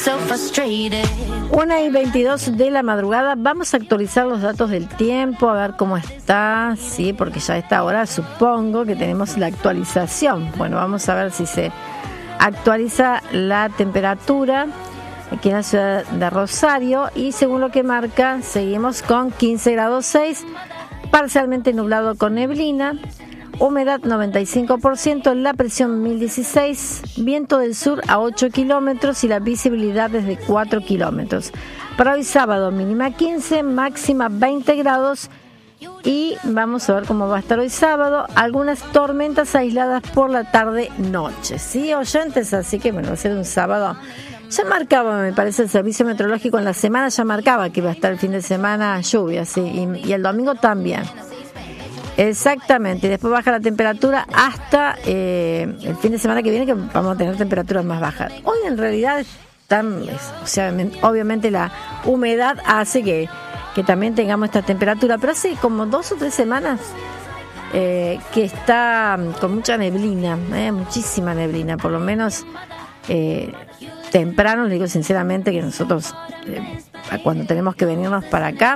1:22 de la madrugada. Vamos a actualizar los datos del tiempo, a ver cómo está, sí, porque ya a esta hora supongo que tenemos la actualización. Bueno, vamos a ver si se actualiza la temperatura aquí en la ciudad de Rosario, y según lo que marca, seguimos con 15 grados 6, parcialmente nublado con neblina, humedad 95%, la presión 1016, viento del sur a 8 kilómetros y la visibilidad es de 4 kilómetros. Para hoy sábado, mínima 15, máxima 20 grados, y vamos a ver cómo va a estar hoy sábado. Algunas tormentas aisladas por la tarde-noche, ¿sí, oyentes? Así que bueno, va a ser un sábado. Ya marcaba, me parece, el servicio meteorológico en la semana, ya marcaba que iba a estar el fin de semana lluvia, sí, y el domingo también. Exactamente, y después baja la temperatura hasta el fin de semana que viene, que vamos a tener temperaturas más bajas. Hoy en realidad obviamente la humedad hace que también tengamos esta temperatura, pero hace como 2 o 3 semanas que está con mucha neblina, muchísima neblina, por lo menos temprano, les digo sinceramente que nosotros cuando tenemos que venirnos para acá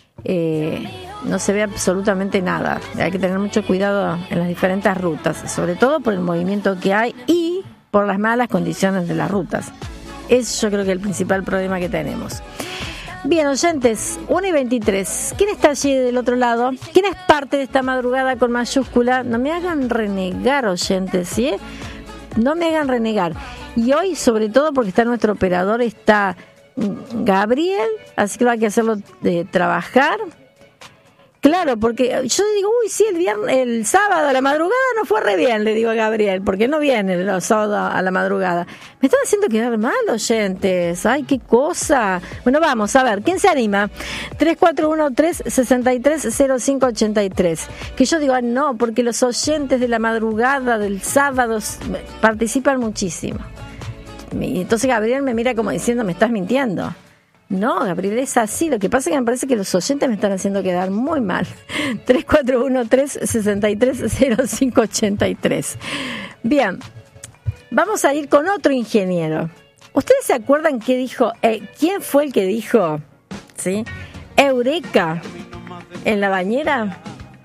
no se ve absolutamente nada. Hay que tener mucho cuidado en las diferentes rutas, sobre todo por el movimiento que hay y por las malas condiciones de las rutas. Eso yo creo que es el principal problema que tenemos. Bien, oyentes, 1:23. ¿Quién está allí del otro lado? ¿Quién es parte de esta madrugada con mayúscula? No me hagan renegar, oyentes, ¿sí? No me hagan renegar. Y hoy, sobre todo, porque está nuestro operador, está Gabriel, así que hay que hacerlo trabajar. Claro, porque yo digo, sí, el sábado a la madrugada no fue re bien, le digo a Gabriel, porque no viene los sábados a la madrugada. Me están haciendo quedar mal, oyentes. Ay, qué cosa. Bueno, vamos a ver, ¿quién se anima? 3413-630583. Que yo digo, no, porque los oyentes de la madrugada del sábado participan muchísimo. Y entonces Gabriel me mira como diciendo, me estás mintiendo. No, Gabriel, es así. Lo que pasa es que me parece que los oyentes me están haciendo quedar muy mal. 3413-630583. Bien, vamos a ir con otro ingeniero. ¿Ustedes se acuerdan qué dijo? ¿Quién fue el que dijo? ¿Sí? Eureka en la bañera.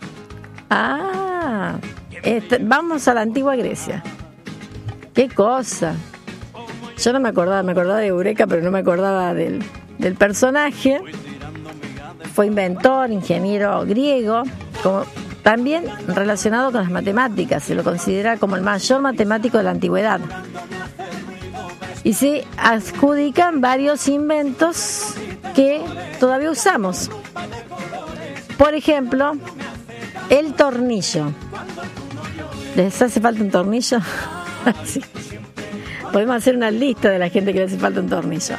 Vamos a la antigua Grecia. ¿Qué cosa? Yo no me acordaba de Eureka, pero no me acordaba del personaje. Fue inventor, ingeniero griego, también relacionado con las matemáticas. Se lo considera como el mayor matemático de la antigüedad. Y se adjudican varios inventos que todavía usamos. Por ejemplo, el tornillo. ¿Les hace falta un tornillo? Sí. Podemos hacer una lista de la gente que le hace falta un tornillo.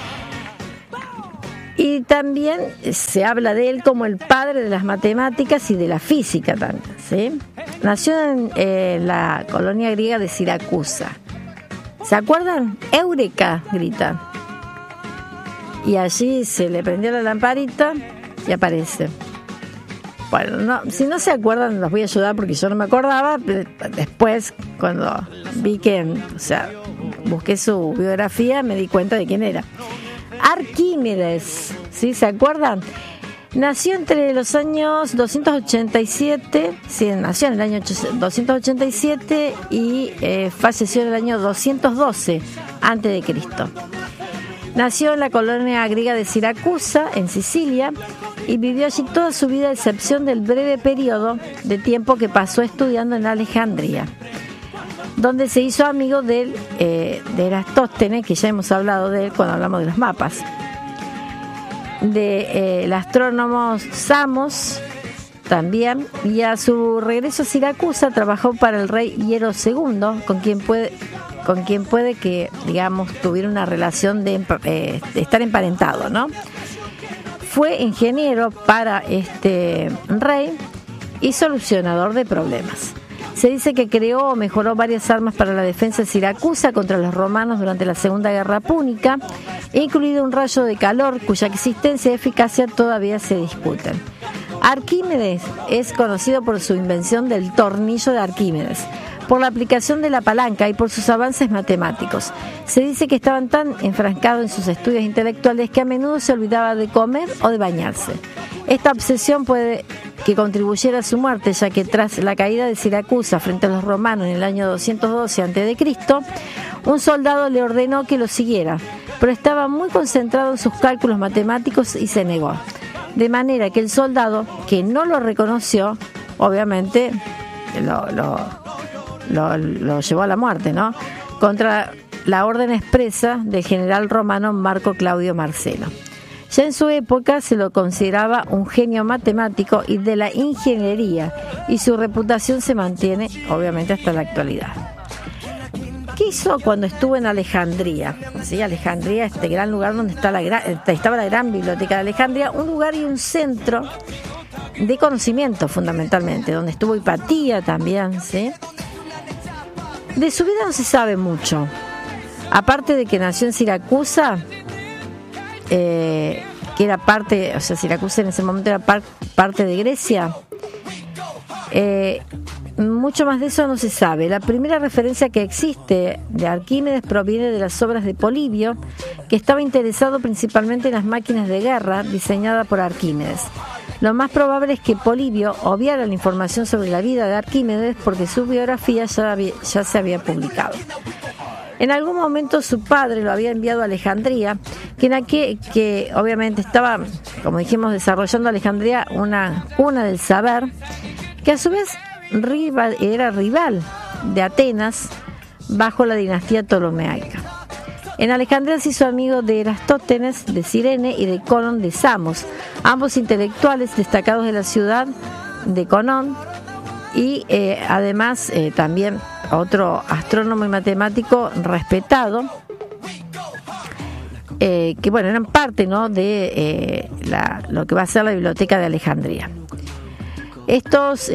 Y también se habla de él como el padre de las matemáticas y de la física también, ¿sí? Nació en la colonia griega de Siracusa. ¿Se acuerdan? Eureka, grita. Y allí se le prendió la lamparita y aparece. Bueno, si no se acuerdan, los voy a ayudar porque yo no me acordaba. Después, cuando vi busqué su biografía, me di cuenta de quién era. Arquímedes, ¿sí? ¿Se acuerdan? Nació entre los años 287, nació en el año 287 y falleció en el año 212 a.C. Nació en la colonia griega de Siracusa, en Sicilia, y vivió allí toda su vida, a excepción del breve periodo de tiempo que pasó estudiando en Alejandría, donde se hizo amigo de Eratóstenes, que ya hemos hablado de él cuando hablamos de los mapas, el astrónomo Samos también, y a su regreso a Siracusa trabajó para el rey Hiero II, con quien puede que, digamos, tuviera una relación de estar emparentado, ¿no? Fue ingeniero para este rey y solucionador de problemas. Se dice que creó o mejoró varias armas para la defensa de Siracusa contra los romanos durante la Segunda Guerra Púnica, incluido un rayo de calor cuya existencia y eficacia todavía se disputan. Arquímedes es conocido por su invención del tornillo de Arquímedes, por la aplicación de la palanca y por sus avances matemáticos. Se dice que estaban tan enfrascados en sus estudios intelectuales que a menudo se olvidaba de comer o de bañarse. Esta obsesión puede que contribuyera a su muerte, ya que tras la caída de Siracusa frente a los romanos en el año 212 a.C., un soldado le ordenó que lo siguiera, pero estaba muy concentrado en sus cálculos matemáticos y se negó. De manera que el soldado, que no lo reconoció, obviamente lo llevó a la muerte, ¿no? Contra la orden expresa del general romano Marco Claudio Marcelo. Ya en su época se lo consideraba un genio matemático y de la ingeniería, y su reputación se mantiene, obviamente, hasta la actualidad. ¿Qué hizo cuando estuvo en Alejandría? Sí, Alejandría, este gran lugar donde estaba la gran biblioteca de Alejandría, un lugar y un centro de conocimiento fundamentalmente, donde estuvo Hipatía también, ¿sí? De su vida no se sabe mucho, aparte de que nació en Siracusa, que era parte, o sea, Siracusa en ese momento era parte de Grecia. Mucho más de eso no se sabe. La primera referencia que existe de Arquímedes proviene de las obras de Polibio, que estaba interesado principalmente en las máquinas de guerra diseñadas por Arquímedes. Lo más probable es que Polibio obviara la información sobre la vida de Arquímedes porque su biografía ya se había publicado. En algún momento su padre lo había enviado a Alejandría, que obviamente estaba, como dijimos, desarrollando Alejandría una cuna del saber, que a su vez era rival de Atenas bajo la dinastía ptolomeica. En Alejandría se hizo amigo de Erastótenes, de Cirene y de Conón de Samos, ambos intelectuales destacados de la ciudad de Conón, y además también otro astrónomo y matemático respetado, que bueno, eran parte, ¿no?, de lo que va a ser la biblioteca de Alejandría. Estos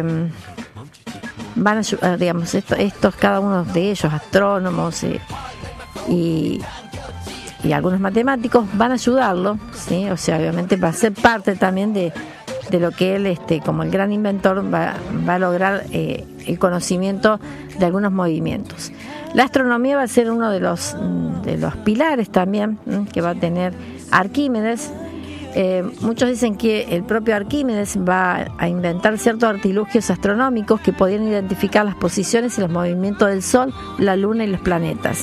van a ayudar, digamos, estos cada uno de ellos, astrónomos y algunos matemáticos, van a ayudarlo, ¿sí? O sea, obviamente va a ser parte también de lo que él, como el gran inventor, va a lograr el conocimiento de algunos movimientos. La astronomía va a ser uno de los pilares también que va a tener Arquímedes. Muchos dicen que el propio Arquímedes va a inventar ciertos artilugios astronómicos que podían identificar las posiciones y los movimientos del Sol, la Luna y los planetas.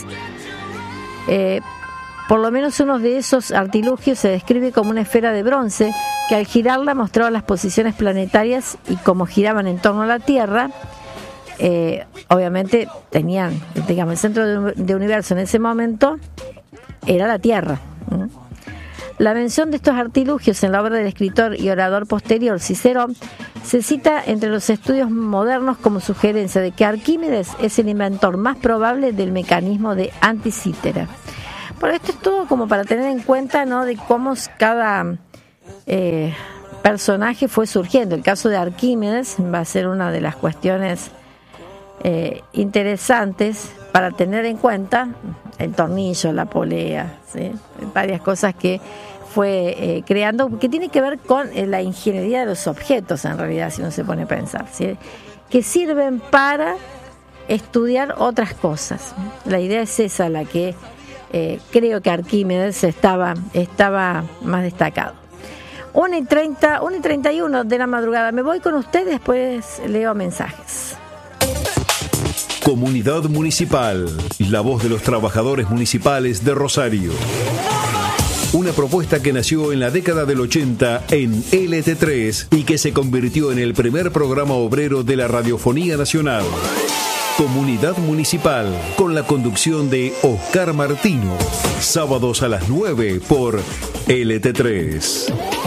Por lo menos uno de esos artilugios se describe como una esfera de bronce que al girarla mostraba las posiciones planetarias y cómo giraban en torno a la Tierra. Obviamente tenían, digamos, el centro de universo en ese momento era la Tierra. La mención de estos artilugios en la obra del escritor y orador posterior Cicerón se cita entre los estudios modernos como sugerencia de que Arquímedes es el inventor más probable del mecanismo de Anticítera. Bueno, esto es todo como para tener en cuenta, ¿no?, de cómo cada personaje fue surgiendo. El caso de Arquímedes va a ser una de las cuestiones interesantes para tener en cuenta. El tornillo, la polea, ¿sí? Varias cosas que fue creando, que tiene que ver con la ingeniería de los objetos, en realidad, si uno se pone a pensar, ¿sí?, que sirven para estudiar otras cosas. La idea es esa, la que creo que Arquímedes estaba más destacado. 1:31 de la madrugada. Me voy con ustedes, después leo mensajes. Comunidad Municipal, la voz de los trabajadores municipales de Rosario. Una propuesta que nació en la década del 80 en LT3 y que se convirtió en el primer programa obrero de la Radiofonía Nacional. Comunidad Municipal, con la conducción de Oscar Martino. Sábados a las 9 por LT3.